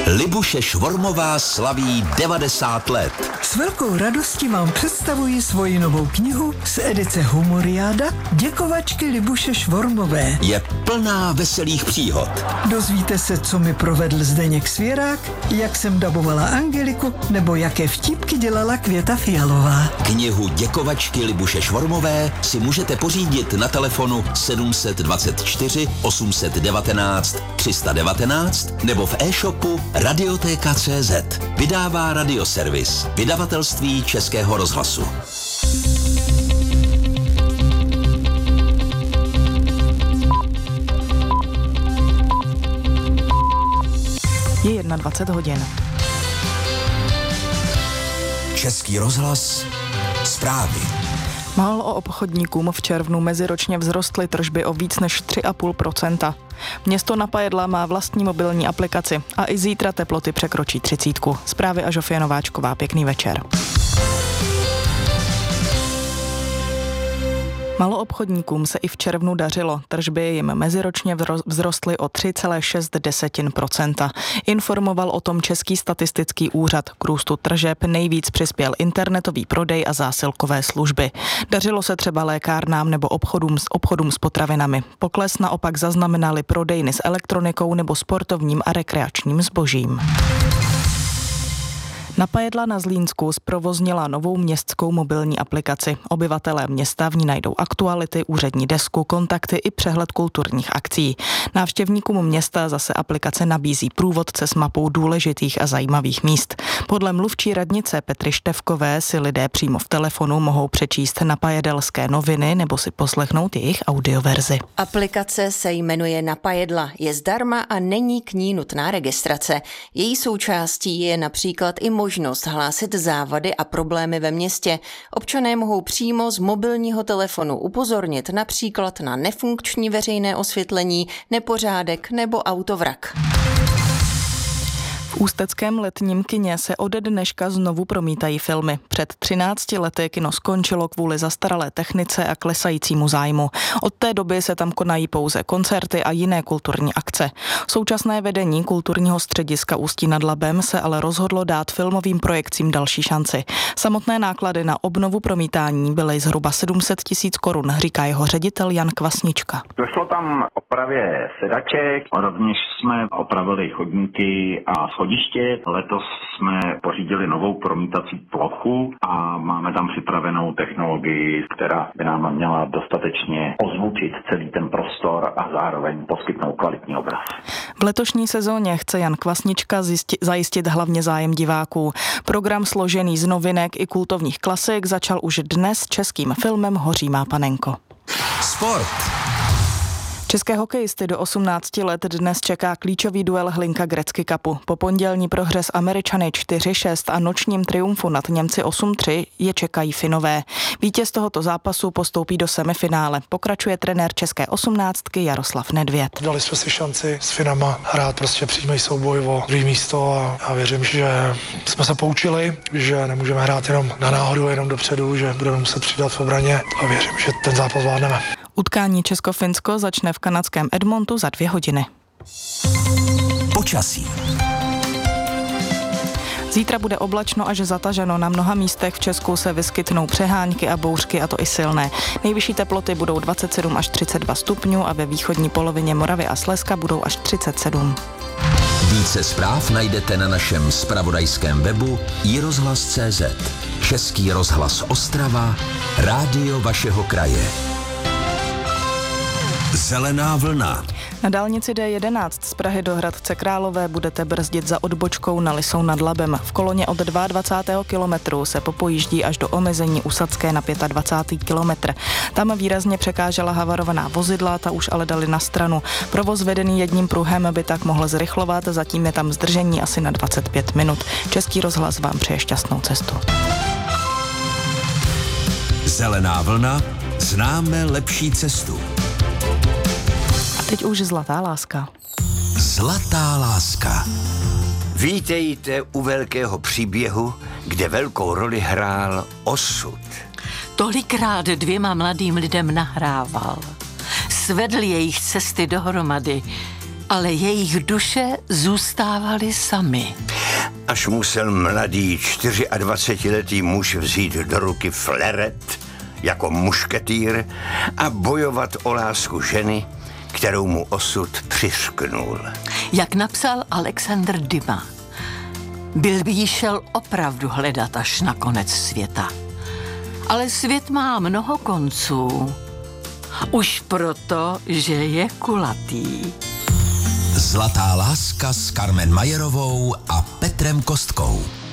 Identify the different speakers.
Speaker 1: Libuše Švormová slaví 90 let.
Speaker 2: S velkou radostí vám představuji svoji novou knihu z edice Humoriáda Děkovačky Libuše Švormové.
Speaker 1: Je plná veselých příhod.
Speaker 2: Dozvíte se, co mi provedl Zdeněk Svěrák, jak jsem dabovala Angeliku, nebo jaké vtípky dělala Květa Fialová.
Speaker 1: Knihu Děkovačky Libuše Švormové si můžete pořídit na telefonu 724 819 319 nebo v e-shopu Radiotéka.cz. Vydává Radioservis, vydavatelství Českého rozhlasu.
Speaker 3: Je 21 hodin.
Speaker 1: Český rozhlas, zprávy.
Speaker 3: Málo obchodníkům v červnu meziročně vzrostly tržby o víc než 3,5%. Město Napajedla má vlastní mobilní aplikaci a i zítra teploty překročí 30. Zprávy a Žofie Nováčková. Pěkný večer. Maloobchodníkům se i v červnu dařilo. Tržby jim meziročně vzrostly o 3,6%. Informoval o tom Český statistický úřad. K růstu tržeb nejvíc přispěl internetový prodej a zásilkové služby. Dařilo se třeba lékárnám nebo obchodům s potravinami. Pokles naopak zaznamenaly prodejny s elektronikou nebo sportovním a rekreačním zbožím. Napajedla na Zlínsku zprovoznila novou městskou mobilní aplikaci. Obyvatelé města v ní najdou aktuality, úřední desku, kontakty i přehled kulturních akcí. Návštěvníkům města zase aplikace nabízí průvodce s mapou důležitých a zajímavých míst. Podle mluvčí radnice Petry Števkové si lidé přímo v telefonu mohou přečíst napajedelské noviny nebo si poslechnout jejich audioverzi.
Speaker 4: Aplikace se jmenuje Napajedla, je zdarma a není k ní nutná registrace. Její součástí je například i možnost hlásit závady a problémy ve městě. Občané mohou přímo z mobilního telefonu upozornit například na nefunkční veřejné osvětlení, nepořádek nebo autovrak. V ústeckém letním kině se ode dneška znovu promítají filmy. Před 13 lety kino skončilo kvůli zastaralé technice a klesajícímu zájmu. Od té doby se tam konají pouze koncerty a jiné kulturní akce. Současné vedení kulturního střediska Ústí nad Labem se ale rozhodlo dát filmovým projekcím další šanci. Samotné náklady na obnovu promítání byly zhruba 700 000 korun, říká jeho ředitel Jan Kvasnička.
Speaker 5: Došlo tam opravě sedaček, rovněž jsme opravili chodníky a schodiště. Letos jsme pořídili novou promítací plochu a máme tam připravenou technologii, která by nám měla dostatečně ozvučit celý ten prostor a zároveň poskytnout kvalitní obraz.
Speaker 3: V letošní sezóně chce Jan Kvasnička zajistit hlavně zájem diváků. Program složený z novinek i kultovních klasik začal už dnes českým filmem Hoří má panenko.
Speaker 1: Sport.
Speaker 3: České hokejisty do 18 let dnes čeká klíčový duel Hlinka Gretzky Cupu. Po pondělní prohře s Američany 4-6 a nočním triumfu nad Němci 8-3 je čekají Finové. Vítěz tohoto zápasu postoupí do semifinále. Pokračuje trenér české 18 Jaroslav Nedvěd.
Speaker 6: Dali jsme si šanci s Finama hrát prostě přímý souboj o druhé místo a věřím, že jsme se poučili, že nemůžeme hrát jenom na náhodu, jenom dopředu, že budeme muset přidat v obraně a věřím, že ten zápas zvládneme.
Speaker 3: Utkání Česko-Finsko začne v kanadském Edmontu za 2 hodiny.
Speaker 1: Počasí.
Speaker 3: Zítra bude oblačno až zataženo. Na mnoha místech v Česku se vyskytnou přehánky a bouřky, a to i silné. Nejvyšší teploty budou 27 až 32 stupňů a ve východní polovině Moravy a Slezska budou až 37.
Speaker 1: Více zpráv najdete na našem zpravodajském webu iRozhlas.cz. Český rozhlas Ostrava, rádio vašeho kraje. Zelená vlna.
Speaker 3: Na dálnici D11 z Prahy do Hradce Králové budete brzdit za odbočkou na Lisou nad Labem. V koloně od 22. kilometru se popojíždí až do omezení Usadské na 25. kilometr. Tam výrazně překážela havarovaná vozidla, ta už ale dali na stranu. Provoz vedený jedním pruhem by tak mohl zrychlovat, zatím je tam zdržení asi na 25 minut. Český rozhlas vám přeje šťastnou cestu.
Speaker 1: Zelená vlna, známe lepší cestu.
Speaker 3: Teď už zlatá láska.
Speaker 1: Zlatá láska.
Speaker 7: Vítejte u velkého příběhu, kde velkou roli hrál osud.
Speaker 8: Tolikrát 2 mladým lidem nahrával. Svedl jejich cesty dohromady. ale jejich duše zůstávaly samy.
Speaker 7: Až musel mladý 24letý muž vzít do ruky fleret jako mušketýr a bojovat o lásku ženy, kterou mu osud přiřknul.
Speaker 8: Jak napsal Alexander Dumas, byl by jí šel opravdu hledat až na konec světa. Ale svět má mnoho konců. Už proto, že je kulatý.
Speaker 1: Zlatá láska s Carmen Majerovou a Petrem Kostkou.